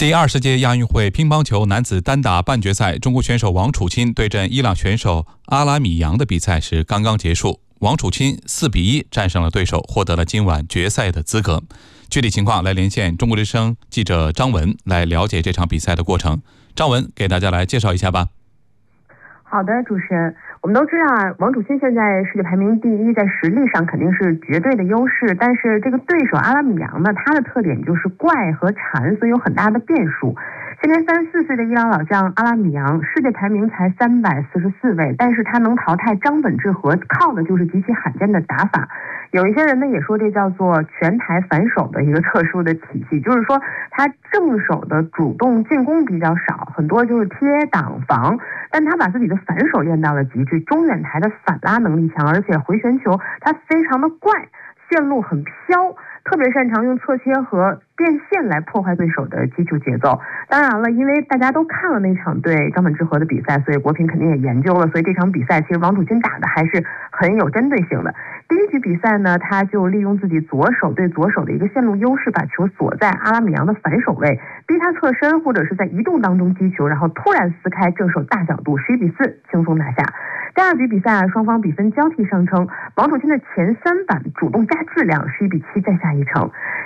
第20届亚运会乒乓球男子单打半决赛，中国选手王楚钦对阵伊朗选手阿拉米扬的比赛是刚刚结束。王楚钦4比1战胜了对手，获得了今晚决赛的资格。具体情况来连线中国之声记者张文来了解这场比赛的过程。张文给大家来介绍一下吧。 好的，主持人，我们都知道啊，王楚钦现在世界排名第1，在实力上肯定是绝对的优势。但是这个对手阿拉米扬呢，他的特点就是怪和缠，所以有很大的变数。今年34岁的伊朗老将阿拉米扬，世界排名才344位，但是他能淘汰张本智和，靠的就是极其罕见的打法。有一些人呢也说这叫做全台反手的一个特殊的体系，就是说他正手的主动进攻比较少，很多就是贴挡防，但他把自己的反手练到了极致，中远台的反拉能力强，而且回旋球他非常的怪，线路很飘，特别擅长用侧切和变线来破坏对手的击球节奏。当然了，因为大家都看了那场对张本智和的比赛，所以国评肯定也研究了，所以这场比赛其实王楚钦打的还是很有针对性的。第1局比赛呢，他就利用自己左手对左手的一个线路优势，把球锁在阿拉米扬的反手位，逼他侧身或者是在移动当中击球，然后突然撕开正手大角度，11比4轻松拿下。第2局比赛双方比分交替上升，王楚钦的前3板主动加质量，11比7再下一城。